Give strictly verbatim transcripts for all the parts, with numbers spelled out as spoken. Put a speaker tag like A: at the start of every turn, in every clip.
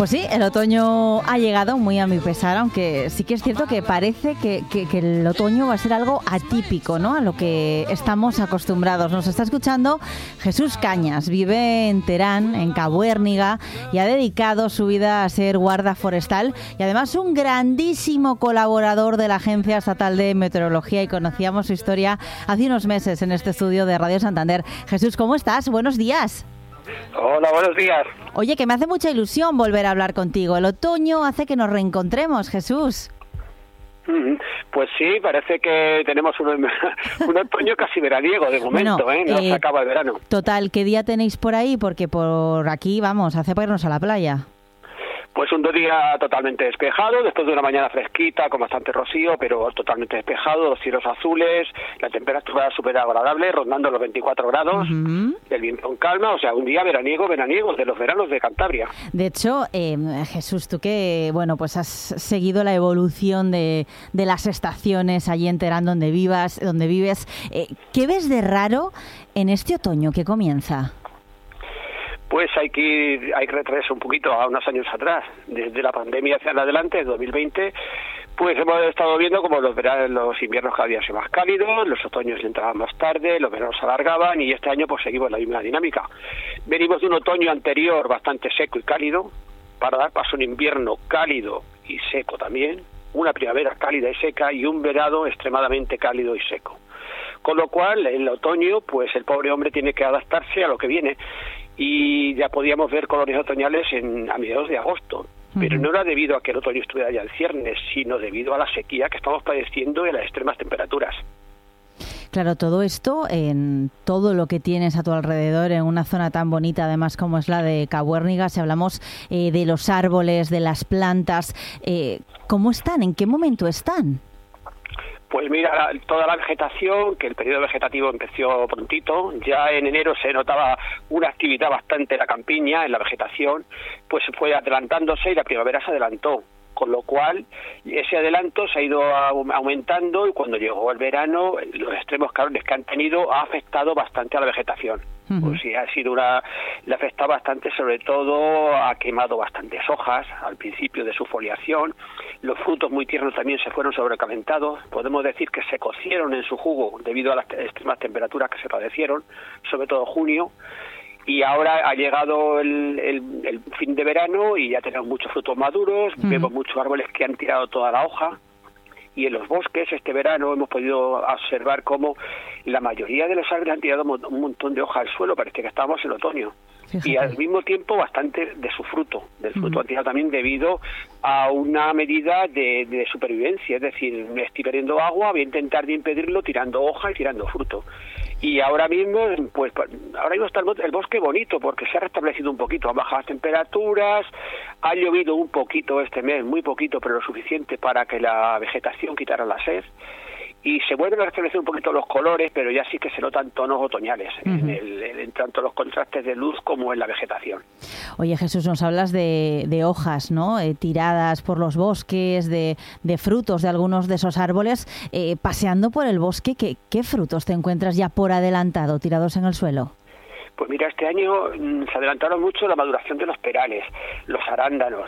A: Pues sí, el otoño ha llegado muy a mi pesar, aunque sí que es cierto que parece que, que, que el otoño va a ser algo atípico, ¿no?, a lo que estamos acostumbrados. Nos está escuchando Jesús Cañas, vive en Terán, en Cabo Érniga, y ha dedicado su vida a ser guarda forestal y además un grandísimo colaborador de la Agencia Estatal de Meteorología, y conocíamos su historia hace unos meses en este estudio de Radio Santander. Jesús, ¿cómo estás? Buenos días.
B: Hola, buenos días.
A: Oye, que me hace mucha ilusión volver a hablar contigo. El otoño hace que nos reencontremos, Jesús.
B: Pues sí, parece que tenemos un, un otoño casi veraniego de momento, bueno, ¿eh? No eh, se acaba el verano.
A: Total, ¿qué día tenéis por ahí? Porque por aquí, vamos, hace para irnos a la playa.
B: Pues un día totalmente despejado, después de una mañana fresquita, con bastante rocío, pero totalmente despejado, los cielos azules, la temperatura súper agradable, rondando los veinticuatro grados, uh-huh. El viento en calma, o sea, un día veraniego, veraniego, de los veranos de Cantabria.
A: De hecho, eh, Jesús, tú que, bueno, pues has seguido la evolución de, de las estaciones allí en Terán, donde vivas, donde vives, eh, ¿qué ves de raro en este otoño que comienza?
B: Pues hay que ir, hay que retroceder un poquito a unos años atrás, desde la pandemia hacia adelante, dos mil veinte, pues hemos estado viendo como los veranos, los inviernos cada día son más cálidos, los otoños entraban más tarde, los veranos se alargaban, y este año pues seguimos la misma dinámica. Venimos de un otoño anterior bastante seco y cálido, para dar paso a un invierno cálido y seco también, una primavera cálida y seca y un verano extremadamente cálido y seco. Con lo cual, en el otoño, pues el pobre hombre tiene que adaptarse a lo que viene. Y ya podíamos ver colores otoñales en, a mediados de agosto, pero uh-huh. no era debido a que el otoño estuviera ya en ciernes, sino debido a la sequía que estamos padeciendo y a las extremas temperaturas.
A: Claro, todo esto, en todo lo que tienes a tu alrededor, en una zona tan bonita además como es la de Cabo Érniga, si hablamos eh, de los árboles, de las plantas, eh, ¿cómo están? ¿En qué momento están?
B: Pues mira, toda la vegetación, que el periodo vegetativo empezó prontito, ya en enero se notaba una actividad bastante en la campiña, en la vegetación, pues fue adelantándose y la primavera se adelantó, con lo cual ese adelanto se ha ido aumentando, y cuando llegó el verano, los extremos calores que han tenido ha afectado bastante a la vegetación. Uh-huh. Pues sí, ha sido una, le ha afectado bastante, sobre todo ha quemado bastantes hojas al principio de su foliación. Los frutos muy tiernos también se fueron sobrecalentados. Podemos decir que se cocieron en su jugo debido a las extremas temperaturas que se padecieron, sobre todo junio. Y ahora ha llegado el, el, el fin de verano y ya tenemos muchos frutos maduros, uh-huh. Vemos muchos árboles que han tirado toda la hoja. Y en los bosques este verano hemos podido observar cómo la mayoría de los árboles han tirado un montón de hoja al suelo, parece que estamos en otoño. Fíjate. Y al mismo tiempo bastante de su fruto, del fruto uh-huh. han tirado también debido a una medida de, de supervivencia, es decir, me estoy perdiendo agua, voy a intentar de impedirlo tirando hoja y tirando fruto. Y ahora mismo, pues ahora mismo está el bosque bonito porque se ha restablecido un poquito, han bajado las temperaturas, ha llovido un poquito este mes, muy poquito, pero lo suficiente para que la vegetación quitara la sed, y se vuelven a restablecer un poquito los colores, pero ya sí que se notan tonos otoñales, uh-huh. en, el, en tanto los contrastes de luz como en la vegetación.
A: Oye, Jesús, nos hablas de, de hojas, ¿no? Eh, tiradas por los bosques, de, de frutos de algunos de esos árboles. Eh, paseando por el bosque, ¿qué, ¿qué frutos te encuentras ya por adelantado, tirados en el suelo?
B: Pues mira, este año mmm, se adelantaron mucho la maduración de los perales, los arándanos,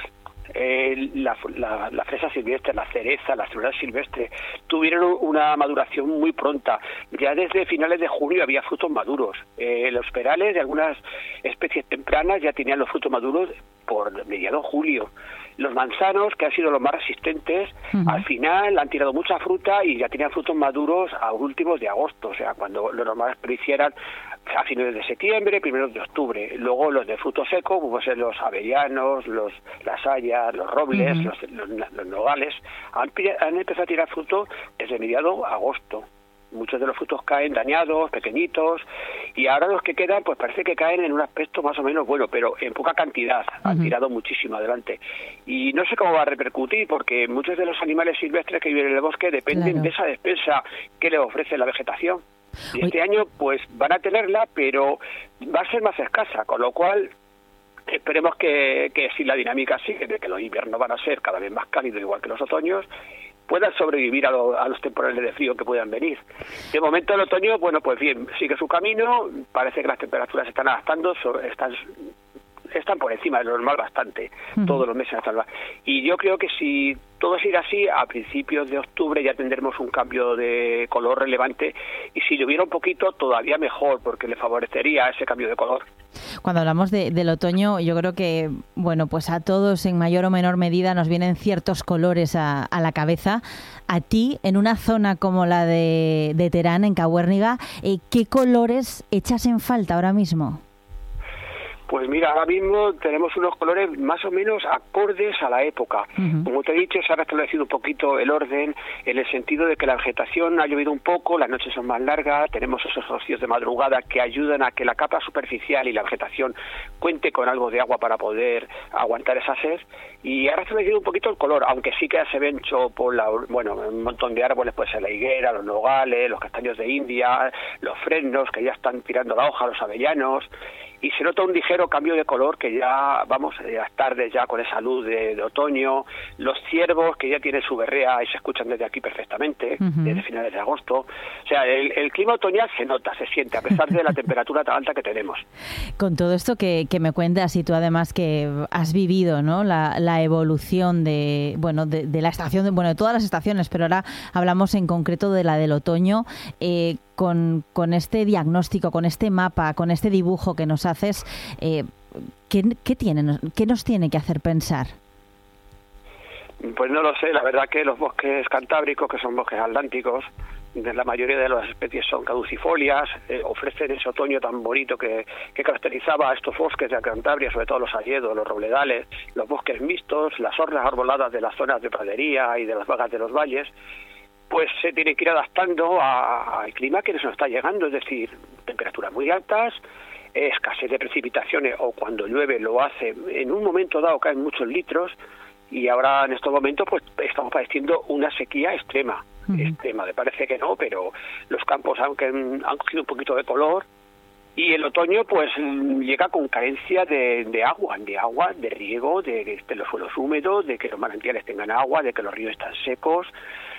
B: Eh, la, la, la fresa silvestre, la cereza, la cebada silvestre, tuvieron una maduración muy pronta. Ya desde finales de junio había frutos maduros. Eh, los perales de algunas especies tempranas ya tenían los frutos maduros por mediados de julio. Los manzanos, que han sido los más resistentes, uh-huh. al final han tirado mucha fruta y ya tenían frutos maduros a últimos de agosto, o sea, cuando lo normal es que lo hicieran a finales de septiembre, primeros de octubre. Luego los de fruto seco, como ser los avellanos, los las hayas, los robles, uh-huh. los, los, los nogales, han, han empezado a tirar fruto desde mediados de agosto. Muchos de los frutos caen dañados, pequeñitos, y ahora los que quedan pues parece que caen en un aspecto más o menos bueno, pero en poca cantidad, uh-huh. han tirado muchísimo adelante. Y no sé cómo va a repercutir, porque muchos de los animales silvestres que viven en el bosque dependen claro. de esa despensa que les ofrece la vegetación. Y este Uy. año pues van a tenerla, pero va a ser más escasa, con lo cual esperemos que, que si la dinámica sigue, de que los inviernos van a ser cada vez más cálidos igual que los otoños, puedan sobrevivir a, lo, a los temporales de frío que puedan venir. De momento el otoño, bueno, pues bien, sigue su camino, parece que las temperaturas se están adaptando, so, están están por encima de lo normal bastante,
A: Uh-huh.
B: todos los meses hasta el... Y yo creo que si todo sigue así, a principios de octubre ya tendremos un cambio de color relevante, y si lloviera un poquito todavía mejor, porque le favorecería ese cambio de color.
A: Cuando hablamos de, del otoño, yo creo que, bueno, pues a todos en mayor o menor medida nos vienen ciertos colores a, a la cabeza. A ti, en una zona como la de, de Terán, en Cabuérniga, eh, ¿qué colores echas en falta ahora mismo?
B: Pues mira, ahora mismo tenemos unos colores más o menos acordes a la época. Uh-huh. Como te he dicho, se ha restablecido un poquito el orden, en el sentido de que la vegetación ha llovido un poco, las noches son más largas, tenemos esos rocíos de madrugada que ayudan a que la capa superficial y la vegetación cuente con algo de agua para poder aguantar esa sed, y ha restablecido un poquito el color, aunque sí que se ven por la, bueno, un montón de árboles, puede ser la higuera, los nogales, los castaños de India, los fresnos que ya están tirando la hoja, los avellanos, y se nota un ligero cambio de color que ya, vamos, las tardes ya con esa luz de, de otoño, los ciervos que ya tienen su berrea y se escuchan desde aquí perfectamente, uh-huh. desde finales de agosto. O sea, el, el clima otoñal se nota, se siente, a pesar de la temperatura tan alta que tenemos.
A: Con todo esto que, que me cuentas, y tú además que has vivido, ¿no?, la, la evolución de, bueno, de, de la estación, de, bueno, de todas las estaciones, pero ahora hablamos en concreto de la del otoño, eh, Con, con este diagnóstico, con este mapa, con este dibujo que nos haces, eh, ¿qué, qué, tiene, ¿qué nos tiene que hacer pensar?
B: Pues no lo sé, la verdad que los bosques cantábricos, que son bosques atlánticos, la mayoría de las especies son caducifolias, eh, ofrecen ese otoño tan bonito que, que caracterizaba a estos bosques de Cantabria, sobre todo los hayedos, los robledales, los bosques mixtos, las orlas arboladas de las zonas de pradería y de las vagas de los valles. Pues se tiene que ir adaptando al clima que nos está llegando, es decir, temperaturas muy altas, escasez de precipitaciones, o cuando llueve lo hace en un momento dado, caen muchos litros, y ahora en estos momentos pues estamos padeciendo una sequía extrema, uh-huh. extrema, me parece que no, pero los campos aunque han, han cogido un poquito de color, y el otoño pues llega con carencia de, de agua, de agua, de riego, de, de los suelos húmedos, de que los manantiales tengan agua, de que los ríos están secos.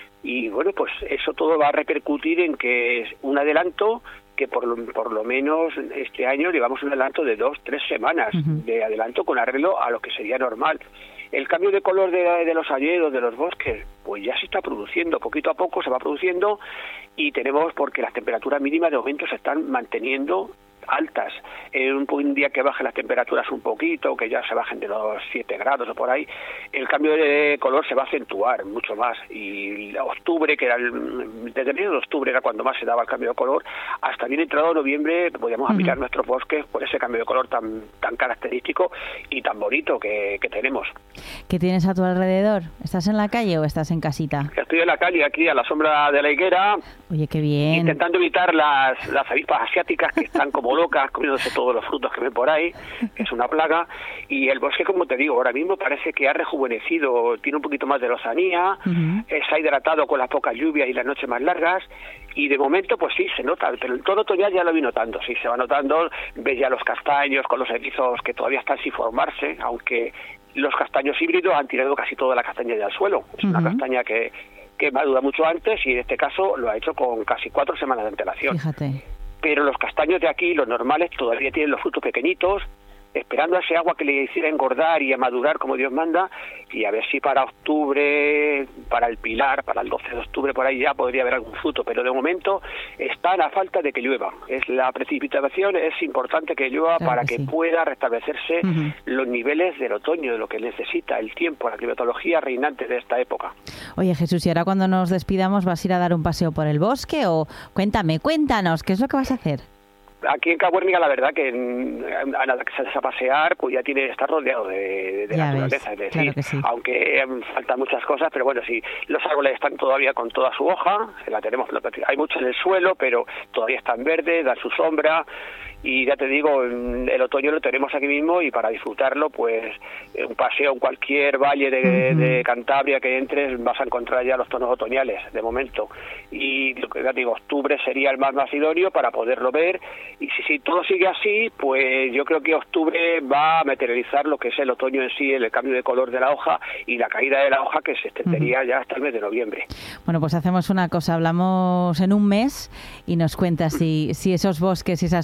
B: Y bueno, pues eso todo va a repercutir en que es un adelanto que por lo, por lo menos este año llevamos un adelanto de dos, tres semanas uh-huh. de adelanto con arreglo a lo que sería normal. El cambio de color de, de los hayedos, de los bosques, pues ya se está produciendo, poquito a poco se va produciendo, y tenemos, porque las temperaturas mínimas de momento se están manteniendo altas. En un día que bajen las temperaturas un poquito, que ya se bajen de los siete grados o por ahí, el cambio de color se va a acentuar mucho más. Y octubre, que era el, desde el medio de octubre era cuando más se daba el cambio de color, hasta bien entrado noviembre podíamos admirar uh-huh. nuestros bosques por ese cambio de color tan tan característico y tan bonito que, que tenemos.
A: ¿Qué tienes a tu alrededor? ¿Estás en la calle o estás en casita?
B: Estoy en la calle, aquí a la sombra de la higuera.
A: Oye, qué bien.
B: Intentando evitar las, las avispas asiáticas que están como locas comiéndose todos los frutos que ven por ahí, que es una plaga. Y el bosque, como te digo, ahora mismo parece que ha rejuvenecido, tiene un poquito más de lozanía, uh-huh. eh, se ha hidratado con las pocas lluvias y las noches más largas, y de momento pues sí, se nota, pero en todo otoñal ya lo vi notando, sí, se va notando, ves ya los castaños con los erizos que todavía están sin formarse, aunque los castaños híbridos han tirado casi toda la castaña ya al suelo, es uh-huh. una castaña que, que madura mucho antes, y en este caso lo ha hecho con casi cuatro semanas de antelación.
A: Fíjate.
B: Pero los castaños de aquí, los normales, todavía tienen los frutos pequeñitos, esperando a ese agua que le hiciera engordar y a madurar como Dios manda, y a ver si para octubre, para el Pilar, para el doce de octubre, por ahí ya podría haber algún fruto, pero de momento están a falta de que llueva. Es la precipitación, es importante que llueva, claro, para que, que sí. pueda restablecerse uh-huh. los niveles del otoño, de lo que necesita el tiempo, la climatología reinante de esta época.
A: Oye, Jesús, y ahora cuando nos despidamos, ¿vas a ir a dar un paseo por el bosque? O cuéntame, cuéntanos, ¿qué es lo que vas a hacer?
B: Aquí en Cabuérniga, la verdad que a nada que sales a pasear, pues ya tiene está rodeado de, de naturaleza, es decir,
A: claro sí.
B: aunque eh, faltan muchas cosas, pero bueno, sí, los árboles están todavía con toda su hoja, la tenemos, hay mucho en el suelo, pero todavía están verdes, dan su sombra, y ya te digo, el otoño lo tenemos aquí mismo, y para disfrutarlo, pues un paseo en cualquier valle de, uh-huh. de Cantabria que entres, vas a encontrar ya los tonos otoñales, de momento, y lo que ya te digo, octubre sería el más, más idóneo para poderlo ver. Y si, si todo sigue así, pues yo creo que octubre va a materializar lo que es el otoño en sí, el cambio de color de la hoja y la caída de la hoja, que se extendería uh-huh. ya hasta el mes de noviembre.
A: Bueno, pues hacemos una cosa, hablamos en un mes y nos cuentas si, si esos bosques y esas hojas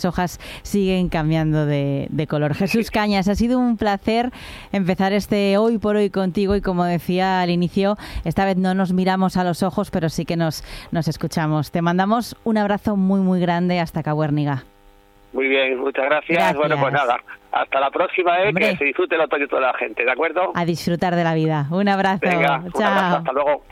A: siguen cambiando de, de color. Jesús Cañas, ha sido un placer empezar este Hoy por Hoy contigo y, como decía al inicio, esta vez no nos miramos a los ojos, pero sí que nos, nos escuchamos. Te mandamos un abrazo muy, muy grande hasta Cabuérniga.
B: Muy bien, muchas gracias. gracias. Bueno, pues nada, hasta la próxima, eh, que se disfrute el otoño toda la gente, ¿de acuerdo?
A: A disfrutar de la vida. Un abrazo.
B: Venga, un
A: Chao.
B: abrazo, hasta luego.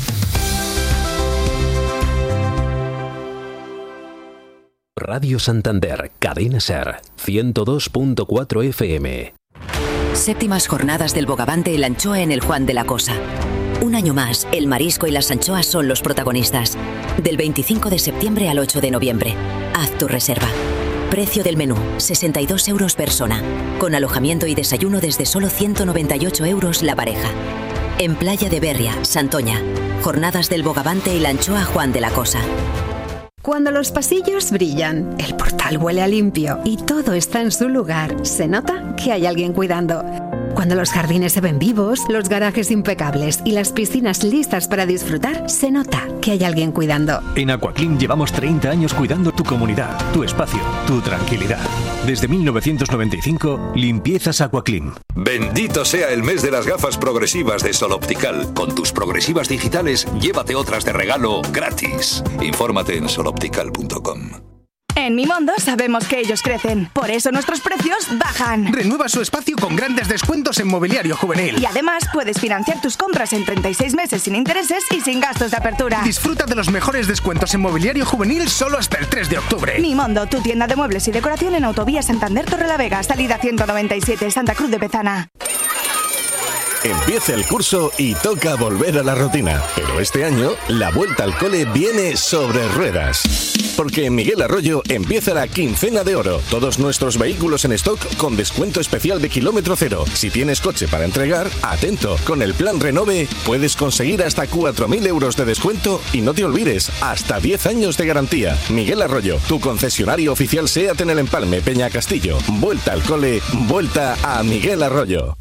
C: Radio Santander, Cadena Ser, ciento dos punto cuatro F M.
D: Séptimas jornadas del Bogavante y la anchoa en el Juan de la Cosa. Un año más, el marisco y las anchoas son los protagonistas. Del veinticinco de septiembre al ocho de noviembre. Haz tu reserva. Precio del menú, sesenta y dos euros persona. Con alojamiento y desayuno desde solo ciento noventa y ocho euros la pareja. En Playa de Berria, Santoña. Jornadas del Bogavante y la anchoa Juan de la Cosa.
E: Cuando los pasillos brillan, el portal huele a limpio y todo está en su lugar, se nota que hay alguien cuidando. Cuando los jardines se ven vivos, los garajes impecables y las piscinas listas para disfrutar, se nota que hay alguien cuidando.
F: En Aquaclean llevamos treinta años cuidando tu comunidad, tu espacio, tu tranquilidad. Desde mil novecientos noventa y cinco, limpiezas Aquaclean.
G: Bendito sea el mes de las gafas progresivas de Sol Optical. Con tus progresivas digitales, llévate otras de regalo gratis. Infórmate en sol optical punto com.
H: En Mimondo sabemos que ellos crecen, por eso nuestros precios bajan.
I: Renueva su espacio con grandes descuentos en mobiliario juvenil.
H: Y además puedes financiar tus compras en treinta y seis meses sin intereses y sin gastos de apertura.
I: Disfruta de los mejores descuentos en mobiliario juvenil solo hasta el tres de octubre.
H: Mimondo, tu tienda de muebles y decoración en Autovía Santander Torrelavega, salida ciento noventa y siete, Santa Cruz de Bezana.
J: Empieza el curso y toca volver a la rutina. Pero este año, la vuelta al cole viene sobre ruedas. Porque en Miguel Arroyo empieza la quincena de oro. Todos nuestros vehículos en stock con descuento especial de kilómetro cero. Si tienes coche para entregar, atento. Con el plan Renove puedes conseguir hasta cuatro mil euros de descuento y no te olvides, hasta diez años de garantía. Miguel Arroyo, tu concesionario oficial SEAT en el Empalme, Peña Castillo. Vuelta al cole, vuelta a Miguel Arroyo.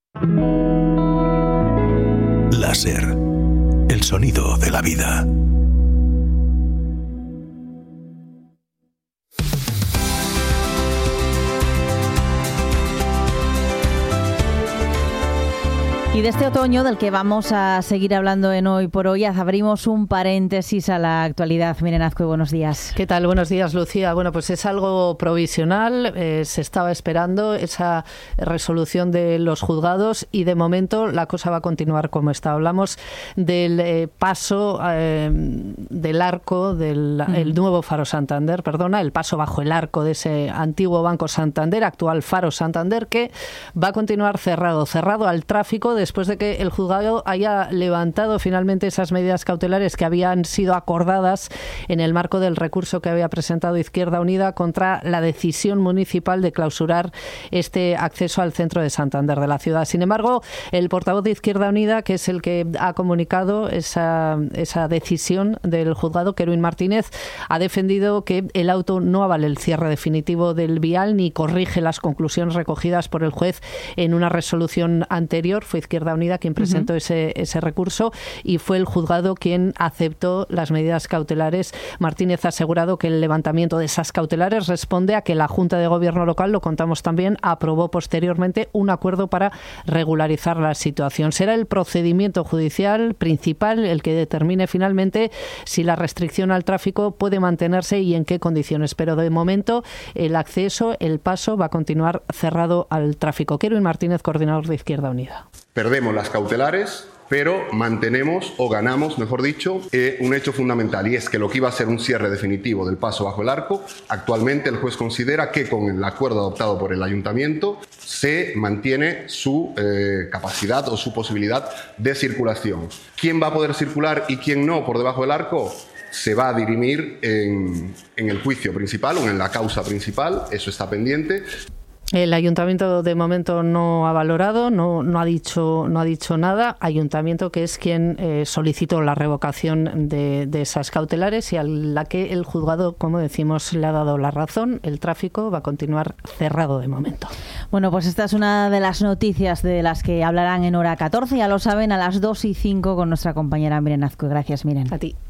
K: Láser, el sonido de la vida.
A: Y de este otoño del que vamos a seguir hablando en Hoy por Hoy, abrimos un paréntesis a la actualidad. Miren, Azcue, buenos días.
L: ¿Qué tal? Buenos días, Lucía. Bueno, pues es algo provisional. Eh, se estaba esperando esa resolución de los juzgados y de momento la cosa va a continuar como está. Hablamos del eh, paso eh, del arco del uh-huh. el nuevo Faro Santander, perdona, el paso bajo el arco de ese antiguo Banco Santander, actual Faro Santander, que va a continuar cerrado, cerrado al tráfico de después de que el juzgado haya levantado finalmente esas medidas cautelares que habían sido acordadas en el marco del recurso que había presentado Izquierda Unida contra la decisión municipal de clausurar este acceso al centro de Santander de la ciudad. Sin embargo, el portavoz de Izquierda Unida, que es el que ha comunicado esa, esa decisión del juzgado, Kerwin Martínez, ha defendido que el auto no avale el cierre definitivo del vial ni corrige las conclusiones recogidas por el juez en una resolución anterior. Fue Izquierda Unida quien presentó uh-huh. ese, ese recurso y fue el juzgado quien aceptó las medidas cautelares. Martínez ha asegurado que el levantamiento de esas cautelares responde a que la Junta de Gobierno local, lo contamos también, aprobó posteriormente un acuerdo para regularizar la situación. Será el procedimiento judicial principal el que determine finalmente si la restricción al tráfico puede mantenerse y en qué condiciones. Pero de momento el acceso, el paso va a continuar cerrado al tráfico. Kerwin Martínez, coordinador de Izquierda Unida.
M: Perdemos las cautelares, pero mantenemos, o ganamos, mejor dicho, eh, un hecho fundamental, y es que lo que iba a ser un cierre definitivo del paso bajo el arco, actualmente el juez considera que con el acuerdo adoptado por el ayuntamiento se mantiene su eh, capacidad o su posibilidad de circulación. ¿Quién va a poder circular y quién no por debajo del arco? Se va a dirimir en, en el juicio principal o en la causa principal, eso está pendiente.
L: El ayuntamiento de momento no ha valorado, no, no ha dicho, no ha dicho nada. Ayuntamiento que es quien eh, solicitó la revocación de, de esas cautelares y a la que el juzgado, como decimos, le ha dado la razón. El tráfico va a continuar cerrado de momento.
A: Bueno, pues esta es una de las noticias de las que hablarán en hora catorce. Ya lo saben, a las dos y cinco con nuestra compañera Miren Azcue. Gracias, Miren.
L: A ti.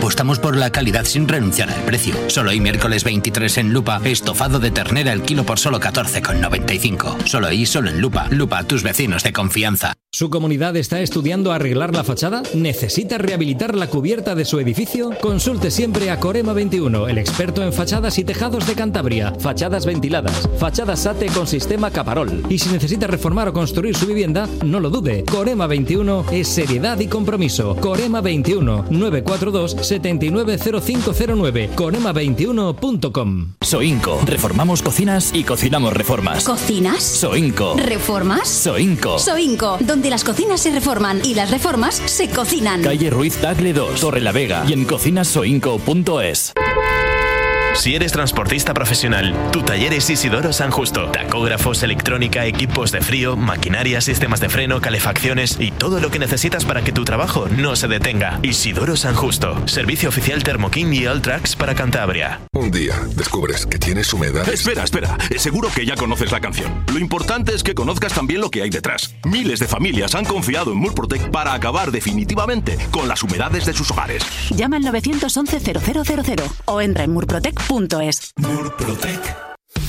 N: apostamos por la calidad sin renunciar al precio. Solo hoy miércoles veintitrés en Lupa, estofado de ternera el kilo por solo catorce con noventa y cinco. Solo hoy, solo en Lupa. Lupa, tus vecinos de confianza.
O: ¿Su comunidad está estudiando arreglar la fachada? ¿Necesita rehabilitar la cubierta de su edificio? Consulte siempre a Corema veintiuno, el experto en fachadas y tejados de Cantabria. Fachadas ventiladas, fachadas S A T E con sistema Caparol. Y si necesita reformar o construir su vivienda, no lo dude. Corema veintiuno es seriedad y compromiso. Corema veintiuno, nueve cuatro dos, siete nueve cero cinco cero nueve. corema veintiuno punto com.
P: Soinco. Reformamos cocinas y cocinamos reformas.
Q: ¿Cocinas?
P: Soinco.
Q: ¿Reformas?
P: Soinco.
Q: Soinco, donde las cocinas se reforman y las reformas se cocinan.
P: Calle Ruiz Tagle dos, Torrelavega y en cocinasoinco punto es.
R: Si eres transportista profesional, tu taller es Isidoro San Justo. Tacógrafos, electrónica, equipos de frío, maquinaria, sistemas de freno, calefacciones y todo lo que necesitas para que tu trabajo no se detenga. Isidoro San Justo. Servicio oficial Thermoking y Alltrax para Cantabria.
S: Un día descubres que tienes humedad.
T: Espera, espera. Seguro que ya conoces la canción. Lo importante es que conozcas también lo que hay detrás. Miles de familias han confiado en Murprotec para acabar definitivamente con las humedades de sus hogares.
Q: Llama al nueve once cero cero cero cero o entra en murprotec punto es.
S: Murprotec.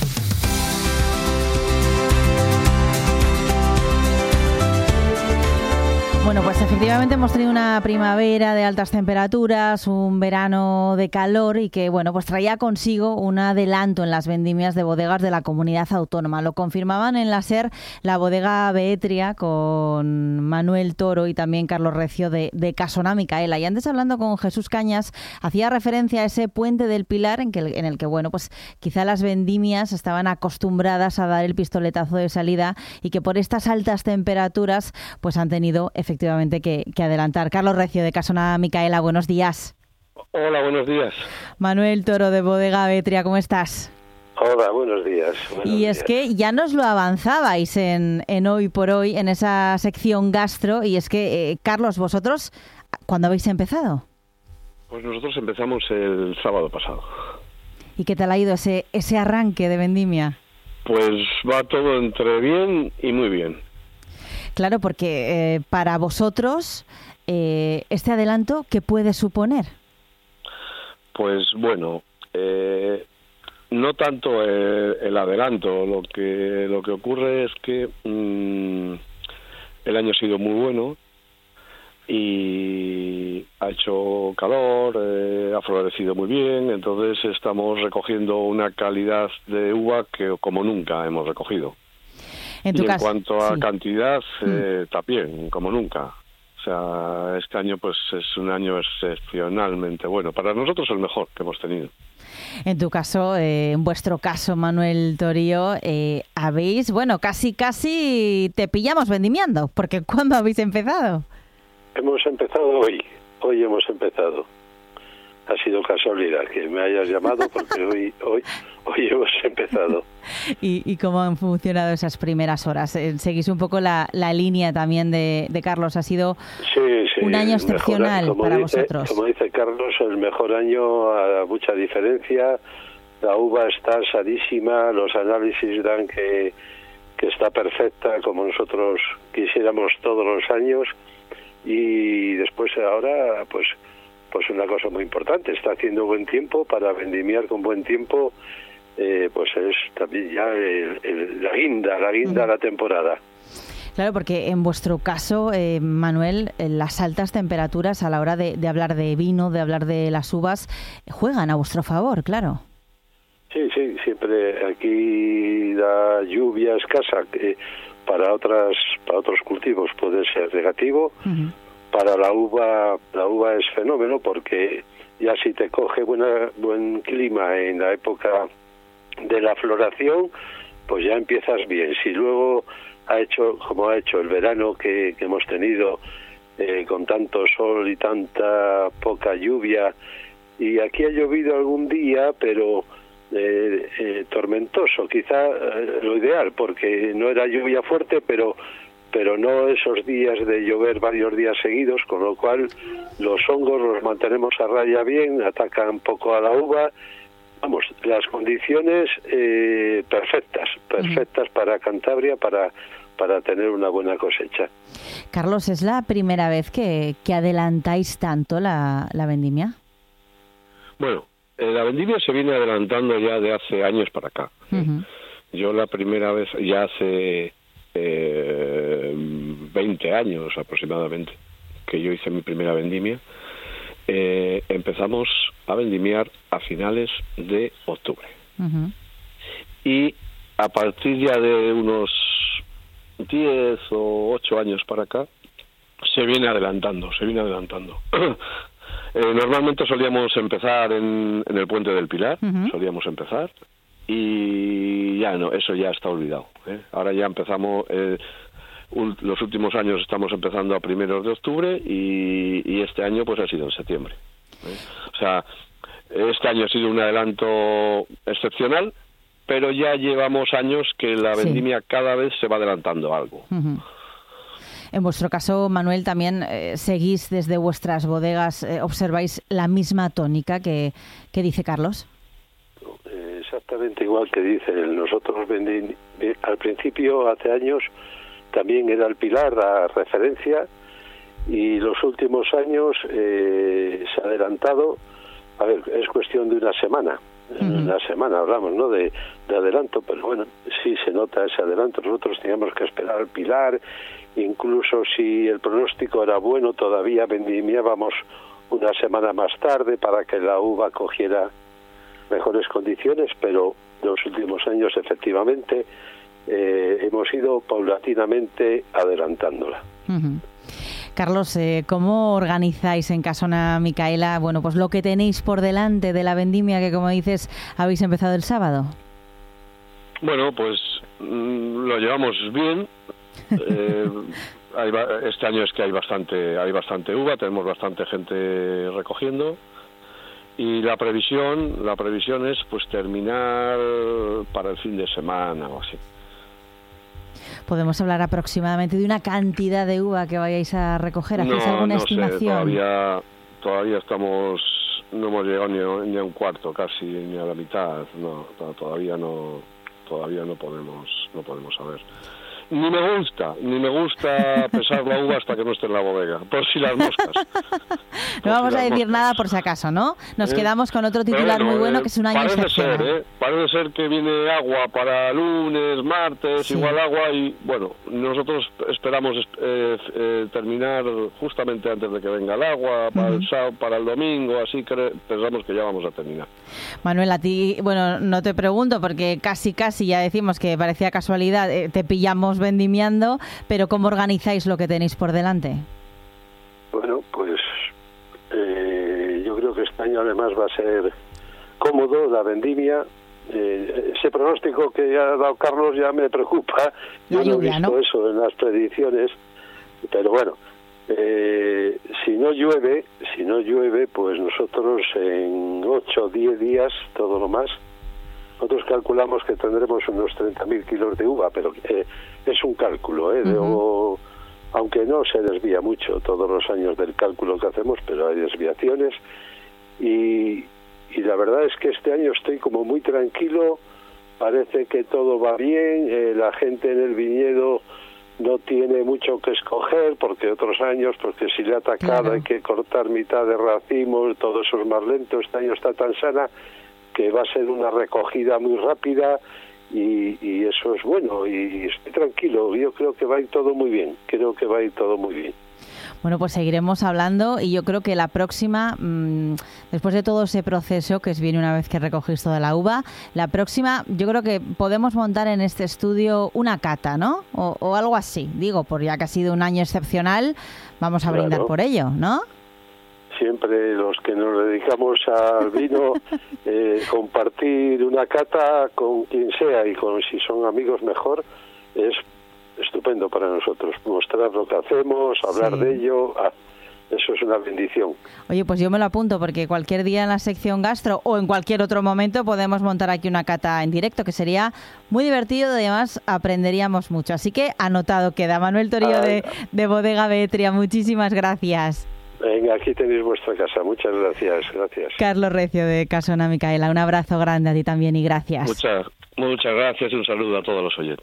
A: Bueno, pues efectivamente hemos tenido una primavera de altas temperaturas, un verano de calor y que, bueno, pues traía consigo un adelanto en las vendimias de bodegas de la comunidad autónoma. Lo confirmaban en la SER la bodega Beetria con Manuel Toro y también Carlos Recio de, de Casona Micaela. Y antes, hablando con Jesús Cañas, hacía referencia a ese puente del Pilar en, que, en el que, bueno, pues quizá las vendimias estaban acostumbradas a dar el pistoletazo de salida y que por estas altas temperaturas pues han tenido efectivamente Efectivamente, que, que adelantar. Carlos Recio de Casona Micaela, buenos días.
U: Hola, buenos días.
A: Manuel Toro de Bodega Beetria, ¿cómo estás?
U: Hola, buenos días. Buenos
A: y es
U: días.
A: que ya nos lo avanzabais en, en Hoy por Hoy, en esa sección gastro, y es que, eh, Carlos, vosotros, ¿cuándo habéis empezado?
U: Pues nosotros empezamos el sábado pasado.
A: ¿Y qué tal ha ido ese, ese arranque de vendimia?
U: Pues va todo entre bien y muy bien.
A: Claro, porque eh, para vosotros, eh, este adelanto, ¿qué puede suponer?
U: Pues bueno, eh, no tanto el, el adelanto, lo que lo que ocurre es que mmm, el año ha sido muy bueno y ha hecho calor, eh, ha florecido muy bien, entonces estamos recogiendo una calidad de uva que como nunca hemos recogido.
A: En tu
U: y
A: caso,
U: en cuanto a
A: sí.
U: cantidad, eh, mm. también, como nunca. O sea, este año pues es un año excepcionalmente bueno. Para nosotros el mejor que hemos tenido.
A: En tu caso, eh, en vuestro caso, Manuel Torío, eh, habéis, bueno, casi, casi te pillamos vendimiando, porque ¿cuándo habéis empezado?
U: Hemos empezado hoy, hoy hemos empezado. Ha sido casualidad que me hayas llamado porque hoy hoy hoy hemos empezado.
A: ¿Y, ¿Y cómo han funcionado esas primeras horas? Seguís un poco la, la línea también de, de Carlos. Ha sido
U: sí, sí,
A: un año excepcional
U: mejor,
A: para
U: dice,
A: vosotros.
U: Como dice Carlos, el mejor año a mucha diferencia. La uva está sanísima, los análisis dan que, que está perfecta como nosotros quisiéramos todos los años. Y después ahora, pues... Pues una cosa muy importante, está haciendo buen tiempo, para vendimiar con buen tiempo, eh, pues es también ya el, el, la guinda, la guinda de la temporada.
A: Claro, porque en vuestro caso, eh, Manuel, las altas temperaturas a la hora de, de hablar de vino, de hablar de las uvas, juegan a vuestro favor, claro.
U: Sí, sí, siempre aquí la lluvia escasa, que para otras para otros cultivos puede ser negativo. Uh-huh. Para la uva, la uva es fenómeno porque ya si te coge buena, buen clima en la época de la floración, pues ya empiezas bien. Si luego ha hecho, como ha hecho el verano que, que hemos tenido, eh, con tanto sol y tanta poca lluvia, y aquí ha llovido algún día, pero eh, eh, tormentoso, quizá eh, lo ideal, porque no era lluvia fuerte, pero pero no esos días de llover varios días seguidos, con lo cual los hongos los mantenemos a raya bien, atacan poco a la uva. Vamos, las condiciones eh, perfectas, perfectas uh-huh. para Cantabria, para, para tener una buena cosecha.
A: Carlos, ¿es la primera vez que, que adelantáis tanto la, la vendimia?
B: Bueno, eh, la vendimia se viene adelantando ya de hace años para acá.
A: Uh-huh.
B: Yo la primera vez, ya hace eh, veinte años aproximadamente, que yo hice mi primera vendimia, eh, empezamos a vendimiar a finales de octubre.
A: Uh-huh.
B: Y a partir ya de unos diez o ocho años para acá, se viene adelantando, se viene adelantando. eh, normalmente solíamos empezar en, en el Puente del Pilar, uh-huh. solíamos empezar, y ya no, eso ya está olvidado. ¿eh? Ahora ya empezamos, eh, un, los últimos años estamos empezando a primeros de octubre y, y este año pues ha sido en septiembre. ¿eh? O sea, este año ha sido un adelanto excepcional, pero ya llevamos años que la vendimia sí. cada vez se va adelantando algo.
A: Uh-huh. En vuestro caso, Manuel, también eh, seguís desde vuestras bodegas, eh, observáis la misma tónica que, que dice Carlos.
U: Exactamente igual que dice él. Nosotros vendi, al principio, hace años, también era el Pilar la referencia, y los últimos años eh, se ha adelantado. A ver, es cuestión de una semana. Uh-huh. Una semana hablamos, ¿no? De, de adelanto, pero bueno, sí se nota ese adelanto. Nosotros teníamos que esperar al Pilar, incluso si el pronóstico era bueno, todavía vendimiábamos una semana más tarde para que la uva cogiera mejores condiciones, pero en los últimos años efectivamente eh, hemos ido paulatinamente adelantándola.
A: Uh-huh. Carlos, eh, ¿cómo organizáis en Casona Micaela, bueno, pues lo que tenéis por delante de la vendimia que, como dices, habéis empezado el sábado?
B: Bueno, pues mmm, lo llevamos bien. Eh, hay, este año es que hay bastante, hay bastante uva, tenemos bastante gente recogiendo. Y la previsión, la previsión es pues terminar para el fin de semana o así.
A: ¿Podemos hablar aproximadamente de una cantidad de uva que vayáis a recoger? ¿Hacéis
B: no,
A: alguna
B: no
A: estimación?
B: Sé, todavía, todavía estamos, no hemos llegado ni a, ni a un cuarto casi, ni a la mitad. No, todavía no, todavía no podemos, no podemos saber. Ni me gusta, ni me gusta pesar la uva hasta que no esté en la bodega, por si las moscas.
A: No vamos
B: si
A: a decir
B: moscas.
A: nada por si acaso, ¿no? Nos
B: ¿Eh?
A: quedamos con otro titular bueno, muy bueno,
B: eh,
A: que es un año
B: parece
A: excepcional.
B: Ser, ¿eh? Parece ser que viene agua para lunes, martes, sí. igual agua, y bueno, nosotros esperamos eh, eh, terminar justamente antes de que venga el agua, para, uh-huh. el, sábado, para el domingo, así que pensamos que ya vamos a terminar.
A: Manuel, a ti, bueno, no te pregunto porque casi casi ya decimos que parecía casualidad, eh, te pillamos vendimiando, pero ¿cómo organizáis lo que tenéis por delante?
U: Bueno, pues eh, yo creo que este año además va a ser cómodo la vendimia. Eh, ese pronóstico que ha dado Carlos ya me preocupa. Yo no he visto ¿no? eso en las predicciones, pero bueno, eh, si no llueve, si no llueve, pues nosotros en ocho o diez días, todo lo más, nosotros calculamos que tendremos unos treinta mil kilos de uva, pero eh, es un cálculo, ¿eh? Uh-huh. O, aunque no se desvía mucho todos los años del cálculo que hacemos, pero hay desviaciones. Y, y la verdad es que este año estoy como muy tranquilo, parece que todo va bien, eh, la gente en el viñedo no tiene mucho que escoger, porque otros años, porque si le ha atacado claro. hay que cortar mitad de racimos, todo eso es más lento. Este año está tan sana que va a ser una recogida muy rápida y, y eso es bueno, y estoy tranquilo, yo creo que va a ir todo muy bien, creo que va a ir todo muy bien.
A: Bueno, pues seguiremos hablando y yo creo que la próxima, mmm, después de todo ese proceso que es viene una vez que recogéis toda la uva, la próxima yo creo que podemos montar en este estudio una cata, ¿no? O, o algo así, digo, por ya que ha sido un año excepcional, vamos a brindar claro. por ello, ¿no?
U: Siempre los que nos dedicamos al vino, eh, compartir una cata con quien sea y con si son amigos mejor, es estupendo para nosotros. Mostrar lo que hacemos, hablar sí. de ello, ah, eso es una bendición.
A: Oye, pues yo me lo apunto porque cualquier día en la sección gastro o en cualquier otro momento podemos montar aquí una cata en directo, que sería muy divertido y además aprenderíamos mucho. Así que anotado queda. Manuel Torío ah, de, de Bodega Beetria, muchísimas gracias.
U: Venga, aquí tenéis vuestra casa. Muchas gracias, gracias.
A: Carlos Recio de Casona Micaela, un abrazo grande a ti también y gracias.
B: Muchas, muchas gracias y un saludo a todos los oyentes.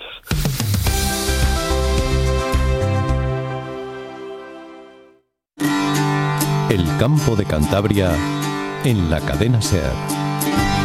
K: El campo de Cantabria
C: en la cadena SER.